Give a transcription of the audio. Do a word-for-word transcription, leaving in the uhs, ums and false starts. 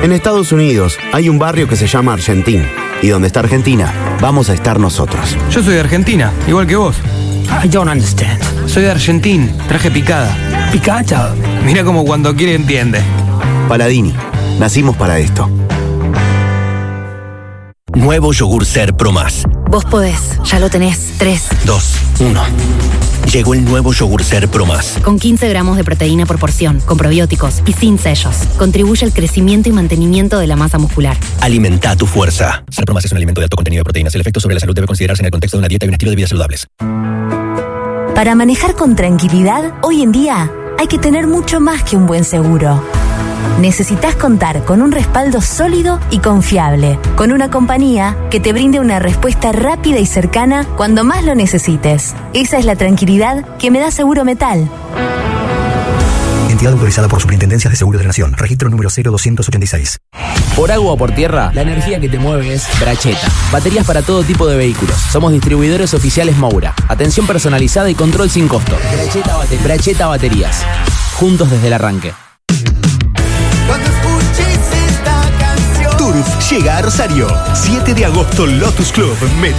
En Estados Unidos hay un barrio que se llama Argentina. Y donde está Argentina, vamos a estar nosotros. Yo soy de Argentina, igual que vos. I don't understand. Soy de Argentina, traje picada. Picada. Mira como cuando quiere entiende. Paladini, nacimos para esto. Nuevo yogur Ser Pro Más. Vos podés, ya lo tenés. tres, dos, uno. Llegó el nuevo yogur Ser Pro Más. Con quince gramos de proteína por porción, con probióticos y sin sellos. Contribuye al crecimiento y mantenimiento de la masa muscular. Alimenta tu fuerza. Ser Pro Más es un alimento de alto contenido de proteínas. El efecto sobre la salud debe considerarse en el contexto de una dieta y un estilo de vida saludables. Para manejar con tranquilidad, hoy en día hay que tener mucho más que un buen seguro. Necesitas contar con un respaldo sólido y confiable, con una compañía que te brinde una respuesta rápida y cercana cuando más lo necesites. Esa es la tranquilidad que me da Seguro Metal. Entidad autorizada por Superintendencia de Seguros de la Nación. Registro número cero doscientos ochenta y seis. Por agua o por tierra, la energía que te mueve es Bracheta. Baterías para todo tipo de vehículos. Somos distribuidores oficiales Moura. Atención personalizada y control sin costo. Bracheta, bate- Bracheta Baterías. Juntos desde el arranque. Cuando escuches esta canción. Turf llega a Rosario. siete de agosto, Lotus Club.